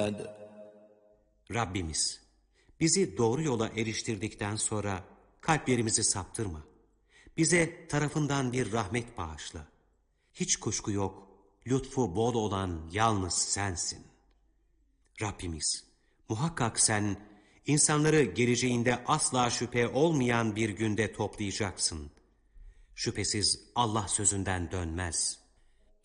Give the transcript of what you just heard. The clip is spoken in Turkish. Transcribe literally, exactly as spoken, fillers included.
بعد. Rabbimiz, bizi doğru yola eriştirdikten sonra kalplerimizi saptırma. Bize tarafından bir rahmet bağışla. Hiç kuşku yok, lütfu bol olan yalnız sensin. Rabbimiz, muhakkak sen insanları geleceğinde asla şüphe olmayan bir günde toplayacaksın. Şüphesiz Allah sözünden dönmez.